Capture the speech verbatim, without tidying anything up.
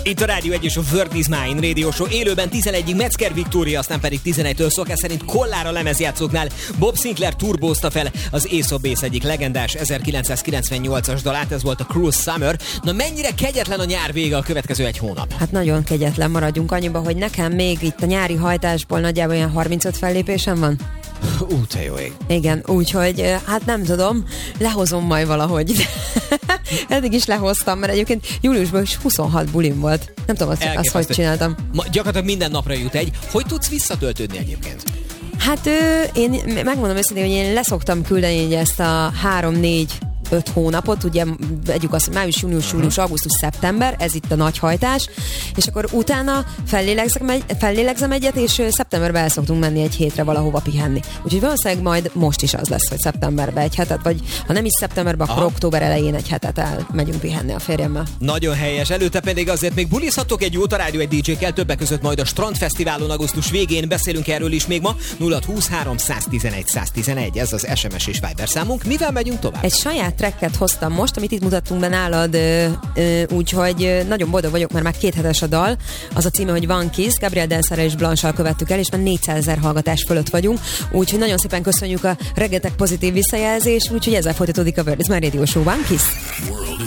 Itt a Rádió egy és a World is Mine Radio Show élőben tizenegyig Metzger Viktória, aztán pedig tizenegytől szokás szerint Kollára lemezjátszóknál Bob Sinclair turbózta fel az Ace of Base egyik legendás ezerkilencszázkilencvennyolcas dalát, ez volt a Cruel Summer. Na mennyire kegyetlen a nyár vége a következő egy hónap? Hát nagyon kegyetlen, maradjunk annyiba, hogy nekem még itt a nyári hajtásból nagyjából olyan harmincöt fellépésem van. Ú, te jó ég. Igen, úgyhogy hát nem tudom, lehozom majd valahogy. Eddig is lehoztam, mert egyébként júliusban is huszonhat bulim volt. Nem tudom, azt, azt hogy csináltam. Ma, gyakorlatilag minden napra jut egy. Hogy tudsz visszatöltődni egyébként? Hát ő, én megmondom őszintén, hogy én leszoktam küldeni ezt a három-négy öt hónapot, ugye vegyük azt, hogy május, június, július, augusztus, szeptember, ez itt a nagy hajtás, és akkor utána fellélegzem, egy, fellélegzem egyet, és szeptemberben el szoktunk menni egy hétre valahova pihenni. Úgyhogy valószínűleg majd most is az lesz, hogy szeptemberben egy hetet, vagy ha nem is szeptemberben, akkor Aha. október elején egy hetet elmegyünk pihenni a férjemmel. Nagyon helyes, előtte pedig azért még bulizhatok egy jót a Rádió egy dé dzsé-kkel, többek között majd a Strandfesztiválon augusztus végén, beszélünk erről is még ma. Nulla huszonhárom száztizenegy száztizenegy, ez az es em es és Viber számunk. Mivel megyünk tovább? Egy saját tracket hoztam most, amit itt mutattunk be nálad, úgyhogy nagyon boldog vagyok, mert már két hetes a dal. Az a címe, hogy One Kiss, Gabriel Dancerrel és Blanche-sal követtük el, és már négyszázezer hallgatás fölött vagyunk, úgyhogy nagyon szépen köszönjük a rengeteg pozitív visszajelzést, úgyhogy ezzel folytatódik a World is Mine Radio Show. One Kiss!